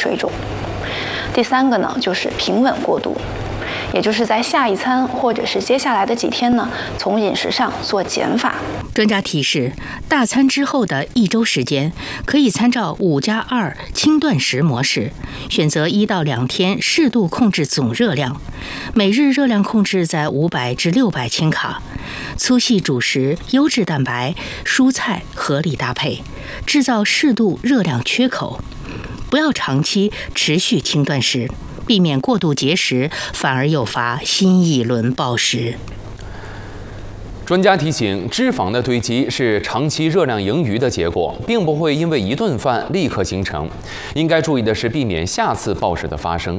水肿。第3个呢，就是平稳过渡。也就是在下一餐或者是接下来的几天呢，从饮食上做减法。 专家提示，大餐之后的1周时间，可以参照5+2轻断食模式，选择1到2天适度控制总热量，每日热量控制在500至600千卡，粗细主食、优质蛋白、蔬菜合理搭配，制造适度热量缺口，不要长期持续轻断食。避免过度节食，反而诱发新一轮暴食。 专家提醒，脂肪的堆积是长期热量盈余的结果，并不会因为一顿饭立刻形成。应该注意的是，避免下次暴食的发生。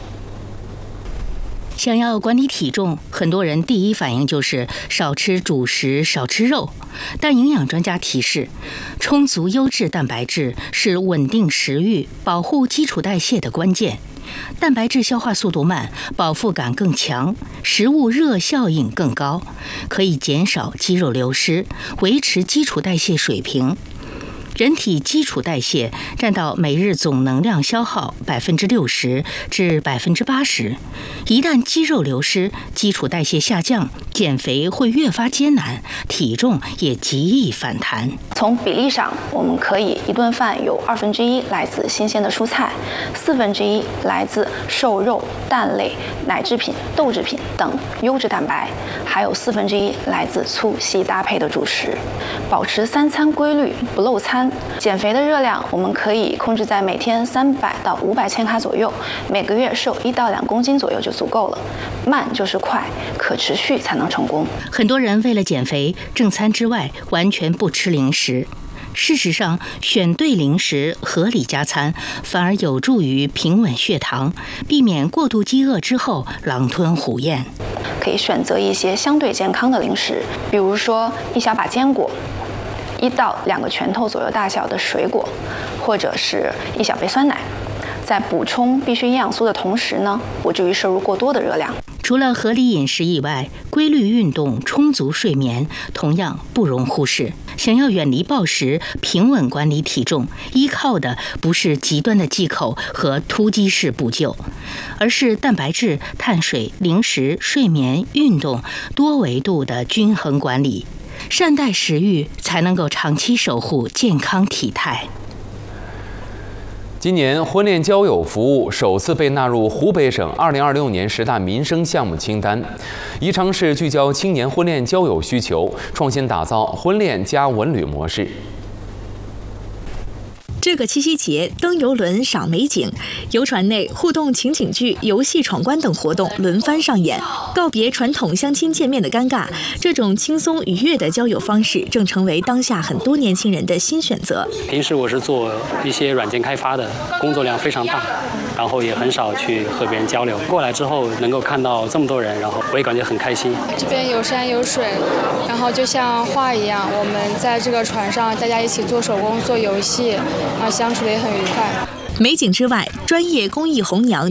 想要管理体重，很多人第一反应就是少吃主食、少吃肉。但营养专家提示，充足优质蛋白质是稳定食欲、保护基础代谢的关键。蛋白质消化速度慢，饱腹感更强，食物热效应更高，可以减少肌肉流失，维持基础代谢水平。人体基础代谢占到每日总能量消耗60%至80%，一旦肌肉流失，基础代谢下降，减肥会越发艰难，体重也极易反弹。 从比例上，我们可以一顿饭有1/2来自新鲜的蔬菜，1/4来自瘦肉、蛋类、奶制品、豆制品等优质蛋白，还有1/4来自粗细搭配的主食。保持3餐规律，不漏餐。减肥的热量我们可以控制在每天300到500千卡左右，每个月瘦1到2公斤左右就足够了。慢就是快，可持续才能成功。 很多人为了减肥，正餐之外完全不吃零食。事实上，选对零食，合理加餐，反而有助于平稳血糖，避免过度饥饿之后狼吞虎咽。 可以选择一些相对健康的零食，比如说1小把坚果，1到2个拳头左右大小的水果，或者是1小杯酸奶，在补充必需营养素的同时呢，不至于摄入过多的热量。 除了合理饮食以外，规律运动、充足睡眠同样不容忽视。想要远离暴食、平稳管理体重，依靠的不是极端的忌口和突击式补救，而是蛋白质、碳水、零食、睡眠、运动多维度的均衡管理。善待食欲，才能够长期守护健康体态。 今年婚恋交友服务首次被纳入湖北省2026年10大民生项目清单，宜昌市聚焦青年婚恋交友需求，创新打造婚恋加文旅模式。 这个七夕节，登游轮赏美景，游船内互动情景剧、游戏闯关等活动轮番上演，告别传统相亲见面的尴尬。这种轻松愉悦的交友方式，正成为当下很多年轻人的新选择。 平时我是做一些软件开发的，工作量非常大，然后也很少去和别人交流。过来之后能够看到这么多人，然后我也感觉很开心。 这边有山有水，然后就像画一样，我们在这个船上大家一起做手工、做游戏。相处的也很愉快。 美景之外，专业工艺红娘